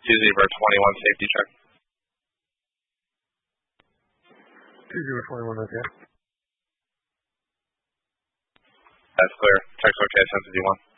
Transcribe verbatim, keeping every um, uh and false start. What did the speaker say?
two zero twenty-one safety check. two zero twenty-one, okay. That's clear. Check's okay, ten fifty-one.